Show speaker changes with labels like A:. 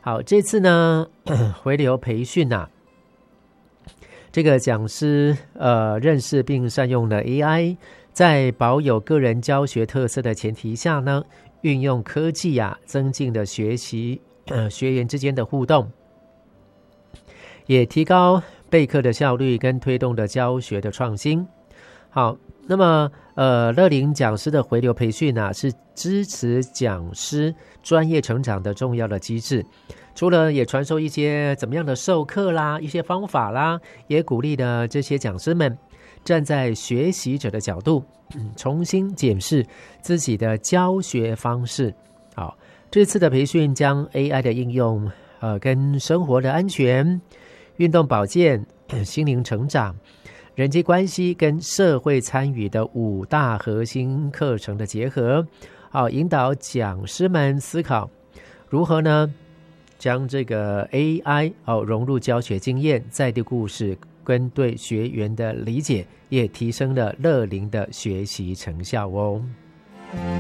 A: 好，这次呢回流培训啊，这个讲师认识并善用了 AI， 在保有个人教学特色的前提下呢，运用科技啊，增进了学员之间的互动，也提高备课的效率跟推动的教学的创新。好，那么乐龄讲师的回流培训啊，是支持讲师专业成长的重要的机制。除了也传授一些怎么样的授课啦，一些方法啦，也鼓励了这些讲师们站在学习者的角度，重新检视自己的教学方式。好，这次的培训将 AI 的应用跟生活的安全、运动保健、心灵成长、人际关系跟社会参与的5大核心课程的结合，引导讲师们思考如何呢将这个 AI 融入教学经验、在地故事跟对学员的理解，也提升了乐龄的学习成效哦。